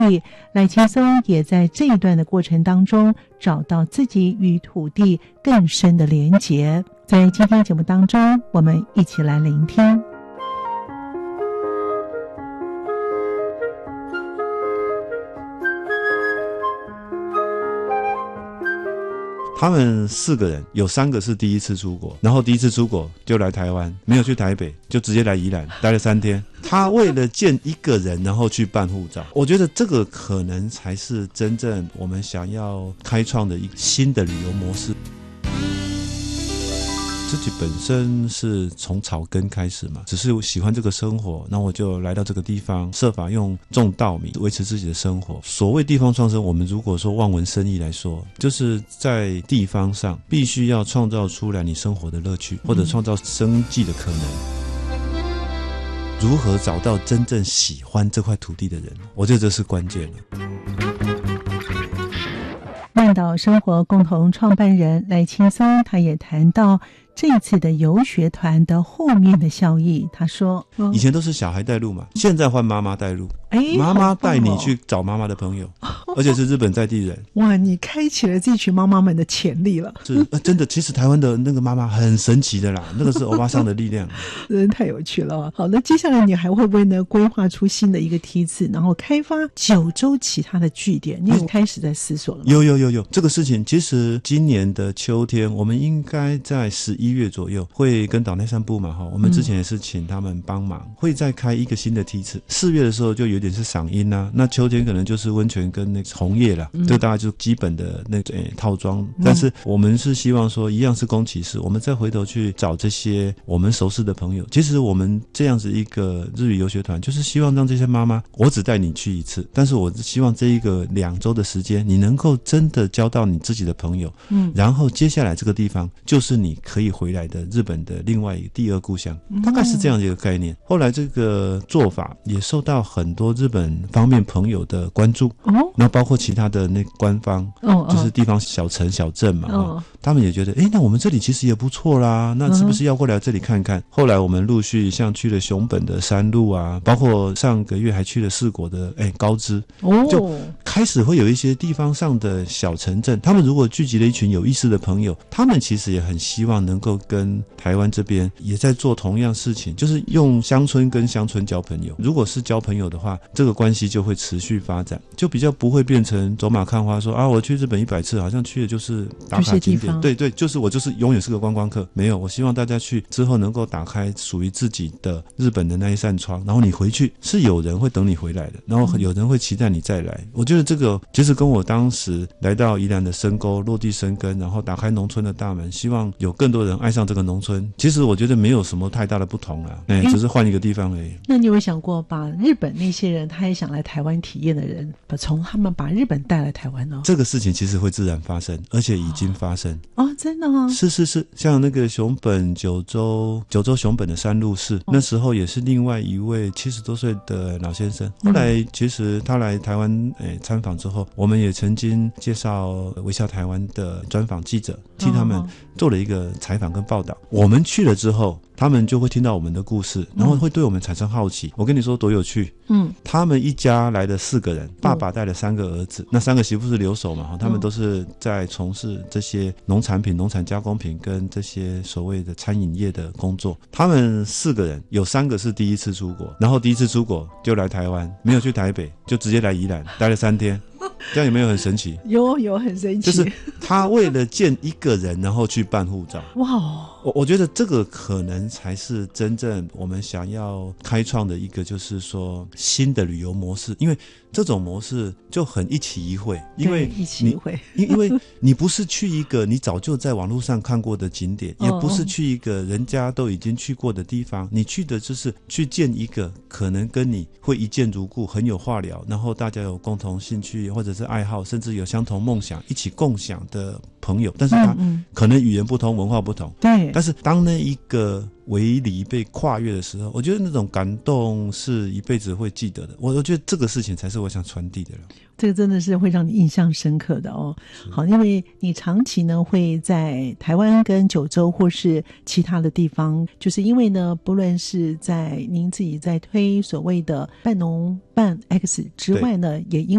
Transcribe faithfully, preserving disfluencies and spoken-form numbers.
赖青松也在这一段的过程当中找到自己与土地更深的连结。在今天节目当中，我们一起来聆听。 他们四个人有三个是第一次出国，然后第一次出国就来台湾，没有去台北，就直接来宜兰待了三天。他为了见一个人，然后去办护照。我觉得这个可能才是真正我们想要开创的一个新的旅游模式。自己本身是从草根开始嘛，只是喜欢这个生活，那我就来到这个地方，设法用种稻米维持自己的生活。所谓地方创生，我们如果说望文生义来说，就是在地方上必须要创造出来你生活的乐趣，或者创造生计的可能。如何找到真正喜欢这块土地的人，我觉得这是关键了。 曼岛生活共同创办人赖青松，他也谈到这次的游学团的后面的效益。他说、嗯、 以前都是小孩带路嘛，现在换妈妈带路，妈妈带你去找妈妈的朋友、哦、而且是日本在地人。 哇，你开启了这群妈妈们的潜力了。 是、呃、真的，其实台湾的那个妈妈很神奇的啦，那个是欧巴桑的力量。 真的太有趣了。好，那接下来你还会不会呢规划出新的一个梯次，然后开发九州其他的据点？你有开始在思索了吗？ 有有有有，这个事情其实今年的秋天我们应该在十一月左右会跟岛内散步嘛，我们之前也是请他们帮忙、嗯、会再开一个新的梯次。四月的时候就有点是赏樱啊，那秋天可能就是温泉跟那个红叶啦、嗯、这个大概就是基本的那个、欸、套装、嗯、但是我们是希望说一样是宫崎市，我们再回头去找这些我们熟识的朋友。其实我们这样子一个日语游学团就是希望让这些妈妈，我只带你去一次，但是我希望这一个两周的时间你能够真的交到你自己的朋友，嗯，然后接下来这个地方就是你可以回来的日本的另外一个第二故乡，大概是这样的一个概念。后来这个做法也受到很多日本方面朋友的关注，哦，然后包括其他的那官方，哦，就是地方小城小镇嘛，哦，他们也觉得，诶，那我们这里其实也不错啦，那是不是要过来这里看看？嗯、后来我们陆续像去了熊本的山路啊，包括上个月还去了四国的诶高知，哦，就开始会有一些地方上的小城镇，他们如果聚集了一群有意思的朋友，他们其实也很希望能够跟台湾这边也在做同样事情，就是用乡村跟乡村交朋友。如果是交朋友的话，这个关系就会持续发展，就比较不会变成走马看花说啊，我去日本一百次，好像去的就是打卡景点，对对，就是我就是永远是个观光客。没有，我希望大家去之后能够打开属于自己的日本的那一扇窗，然后你回去是有人会等你回来的，然后有人会期待你再来。我觉得这个其实跟我当时来到宜兰的深沟落地生根，然后打开农村的大门，希望有更多人爱上这个农村，其实我觉得没有什么太大的不同啊，哎，只是换一个地方而已。 那你有没有想过把日本那些人他也想来台湾体验的人，把从他们把日本带来台湾呢？ 这个事情其实会自然发生，而且已经发生。 哦，真的吗？ 是是是，像那个熊本九州九州熊本的山路市、哦、那时候也是另外一位七十多岁的老先生，后来其实他来台湾诶参访之后，我们也曾经介绍微笑台湾的专访记者替他们做了一个采访跟报道、哦、我们去了之后，他们就会听到我们的故事，然后会对我们产生好奇、嗯、我跟你说多有趣，嗯，他们一家来了四个人，爸爸带了三个儿子、嗯、那三个媳妇是留守嘛，他们都是在从事这些农产品农产加工品跟这些所谓的餐饮业的工作。他们四个人有三个是第一次出国，然后第一次出国就来台湾，没有去台北，就直接来宜兰待了三天。这样有没有很神奇？ 有有很神奇， 就是他为了见一个人然后去办护照。哇，我我觉得这个可能才是真正我们想要开创的一个，就是说新的旅游模式。因为这种模式就很一期一会，因为一期一会， 因为你不是去一个你早就在网络上看过的景点，也不是去一个人家都已经去过的地方，你去的就是去见一个可能跟你会一见如故，很有话聊，然后大家有共同兴趣或者是爱好，甚至有相同梦想一起共享的朋友，但是他可能语言不同，文化不同，对，但是当那一个围篱被跨越的时候，我觉得那种感动是一辈子会记得的。我我觉得这个事情才是我想传递的了。 这个真的是会让你印象深刻的哦。好，因为你长期呢会在台湾跟九州或是其他的地方，就是因为呢不论是在您自己在推所谓的半农半 X 之外呢，也因